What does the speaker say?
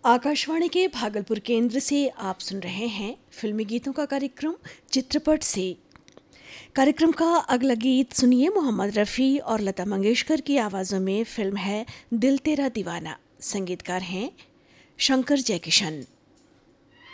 आकाशवाणी के भागलपुर केंद्र से आप सुन रहे हैं फिल्मी गीतों का कार्यक्रम चित्रपट से। कार्यक्रम का अगला गीत सुनिए मोहम्मद रफ़ी और लता मंगेशकर की आवाज़ों में। फिल्म है दिल तेरा दीवाना। संगीतकार हैं शंकर जयकिशन।